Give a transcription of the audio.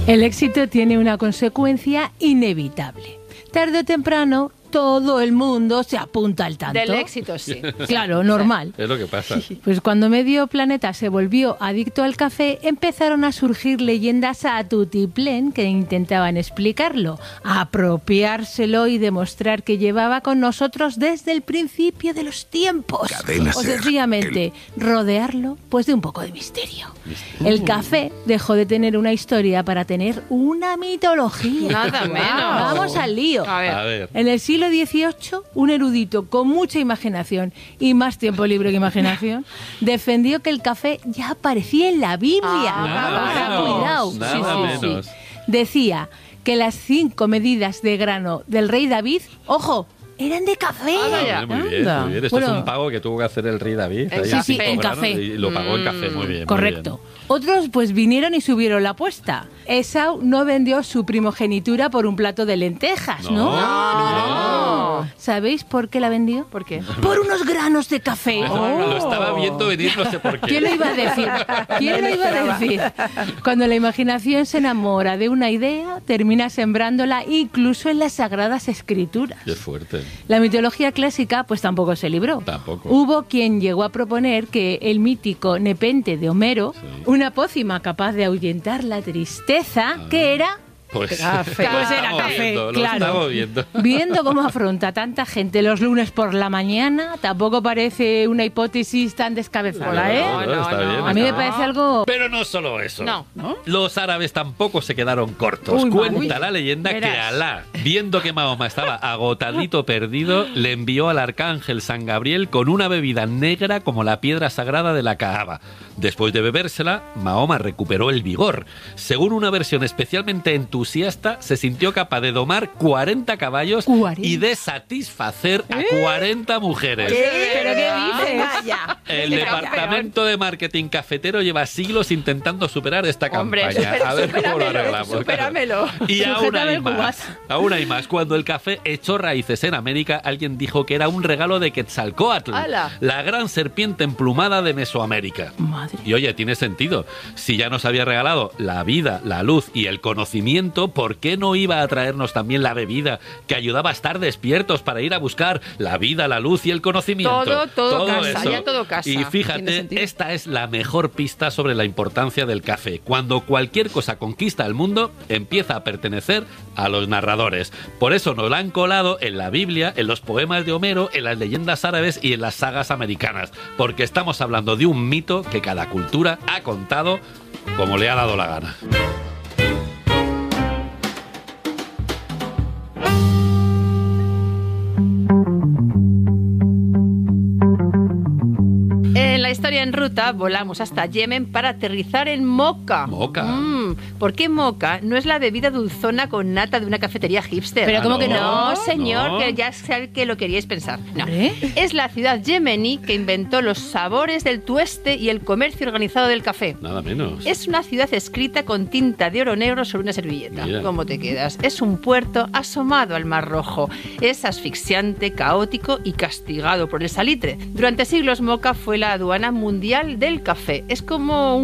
El éxito tiene una consecuencia inevitable. Tarde o temprano, todo el mundo se apunta al tanto. Del éxito, sí. Claro, normal. Es lo que pasa. Pues cuando medio planeta se volvió adicto al café, empezaron a surgir leyendas a tutiplén que intentaban explicarlo, apropiárselo y demostrar que llevaba con nosotros desde el principio de los tiempos. Cadena O Ser. sencillamente rodearlo pues de un poco de misterio. El café dejó de tener una historia para tener una mitología. Nada menos. Vamos al lío. A ver. A ver. En el siglo XVIII, un erudito con mucha imaginación y más tiempo libre que imaginación defendió que el café ya aparecía en la Biblia. Nada Cuidado. menos, nada menos. Decía que las 5 medidas de grano del rey David, ojo, eran de café. Vaya. Muy bien, Anda. muy bien. Esto Bueno. es un pago que tuvo que hacer el rey David. En ahí, café. Sí, 5 en granos, café. Y lo pagó en café, muy bien. Correcto. Muy bien. Otros pues vinieron y subieron la apuesta. Esau no vendió su primogenitura por un plato de lentejas, ¿no? No. ¿Sabéis por qué la vendió? ¿Por qué? Por unos granos de café. Lo estaba viendo venir, no sé por qué. ¿Quién lo iba a decir? ¿Quién lo iba a decir? Cuando la imaginación se enamora de una idea, termina sembrándola incluso en las Sagradas Escrituras. Qué fuerte. La mitología clásica pues tampoco se libró. Tampoco. Hubo quien llegó a proponer que el mítico Nepente de Homero, una pócima capaz de ahuyentar la tristeza, que era... Pues, Café. lo Pues era estamos café, viendo, claro. Lo estamos viendo. Viendo cómo afronta tanta gente los lunes por la mañana, tampoco parece una hipótesis tan descabezada, ¿eh? No, está bien. A mí me parece algo... Pero no solo eso. No. Los árabes tampoco se quedaron cortos. Uy, Cuenta uy. la leyenda que Verás. Alá, viendo que Mahoma estaba agotadito perdido, le envió al arcángel San Gabriel con una bebida negra como la piedra sagrada de la Kaaba. Después de bebérsela, Mahoma recuperó el vigor. Según una versión especialmente entusiasta, se sintió capaz de domar 40 caballos 40. y de satisfacer a 40 mujeres. ¿Pero qué dices? El departamento de marketing cafetero lleva siglos intentando superar esta Hombre, campaña. A ver cómo lo arreglamos. supéramelo. Y aún Sujétame hay el más. cubata. Aún hay más. Cuando el café echó raíces en América, alguien dijo que era un regalo de Quetzalcóatl, ¡Hala! la gran serpiente emplumada de Mesoamérica. Madre. Y oye, tiene sentido. Si ya nos había regalado la vida, la luz y el conocimiento, ¿por qué no iba a traernos también la bebida que ayudaba a estar despiertos para ir a buscar la vida, la luz y el conocimiento? Todo casa, eso. ya todo casa. Y Tiene fíjate, sentido. esta es la mejor pista sobre la importancia del café. Cuando cualquier cosa conquista el mundo, empieza a pertenecer a los narradores. Por eso nos la han colado en la Biblia, en los poemas de Homero, en las leyendas árabes y en las sagas americanas. Porque estamos hablando de un mito que cada cultura ha contado como le ha dado la gana. En la historia en ruta volamos hasta Yemen para aterrizar en Mocha. Mocha. ¿Por qué Mocha no es la bebida dulzona con nata de una cafetería hipster? Pero ¿cómo que No, señor, no. que ya sé que lo queríais pensar. No. ¿Eh? Es la ciudad yemení que inventó los sabores del tueste y el comercio organizado del café. Nada menos. Es una ciudad escrita con tinta de oro negro sobre una servilleta. Mira. ¿Cómo te quedas? Es un puerto asomado al Mar Rojo. Es asfixiante, caótico y castigado por el salitre. Durante siglos Mocha fue la aduana mundial del café. Es como un